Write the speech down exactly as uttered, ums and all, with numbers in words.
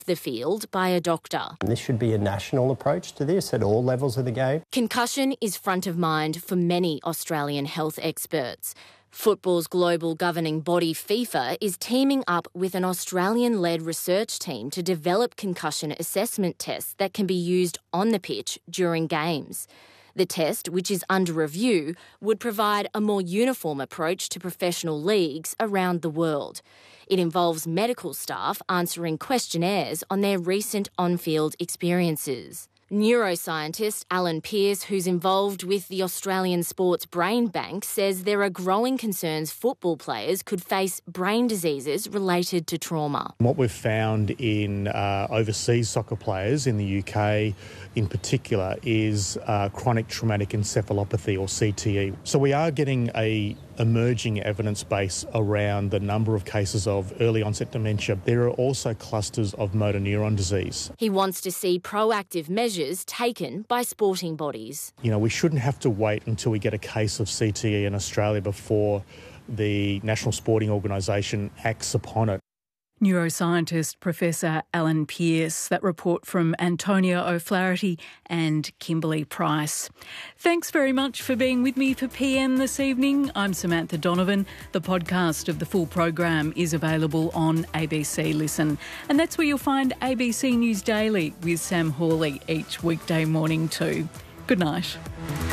the field by a doctor. This should be a national approach to this at all levels of the game. Concussion is front of mind for many Australian health experts. Football's global governing body, FIFA, is teaming up with an Australian-led research team to develop concussion assessment tests that can be used on the pitch during games. The test, which is under review, would provide a more uniform approach to professional leagues around the world. It involves medical staff answering questionnaires on their recent on-field experiences. Neuroscientist Alan Pearce, who's involved with the Australian Sports Brain Bank, says there are growing concerns football players could face brain diseases related to trauma. What we've found in uh, overseas soccer players in the U K in particular is uh, chronic traumatic encephalopathy, or C T E. So we are getting a emerging evidence base around the number of cases of early onset dementia. There are also clusters of motor neuron disease. He wants to see proactive measures taken by sporting bodies. You know, we shouldn't have to wait until we get a case of C T E in Australia before the National Sporting Organisation acts upon it. Neuroscientist Professor Alan Pearce. That report from Antonia O'Flaherty and Kimberly Price. Thanks very much for being with me for P M this evening. I'm Samantha Donovan. The podcast of the full program is available on A B C Listen. And that's where you'll find A B C News Daily with Sam Hawley each weekday morning too. Good night.